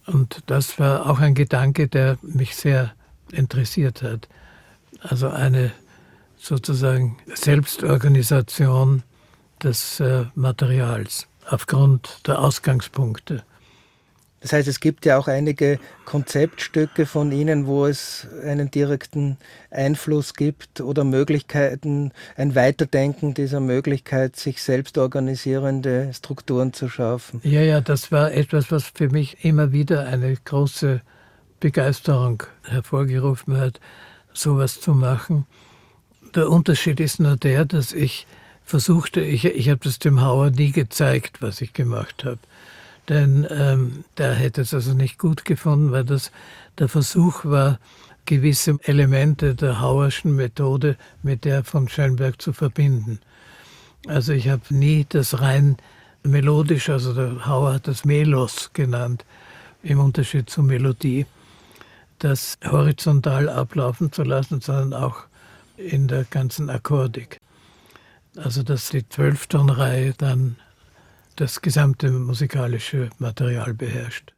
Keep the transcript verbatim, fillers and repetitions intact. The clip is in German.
Und das war auch ein Gedanke, der mich sehr interessiert hat. Also eine sozusagen Selbstorganisation des äh, Materials aufgrund der Ausgangspunkte. Das heißt, es gibt ja auch einige Konzeptstücke von Ihnen, wo es einen direkten Einfluss gibt oder Möglichkeiten, ein Weiterdenken dieser Möglichkeit, sich selbst organisierende Strukturen zu schaffen. Ja, ja, das war etwas, was für mich immer wieder eine große Begeisterung hervorgerufen hat, sowas zu machen. Der Unterschied ist nur der, dass ich versuchte, ich, ich habe das dem Hauer nie gezeigt, was ich gemacht habe. Denn ähm, der hätte es also nicht gut gefunden, weil das der Versuch war, gewisse Elemente der Hauerschen Methode mit der von Schönberg zu verbinden. Also ich habe nie das rein melodisch, also der Hauer hat das Melos genannt, im Unterschied zur Melodie, das horizontal ablaufen zu lassen, sondern auch in der ganzen Akkordik. Also dass die Zwölftonreihe dann das gesamte musikalische Material beherrscht.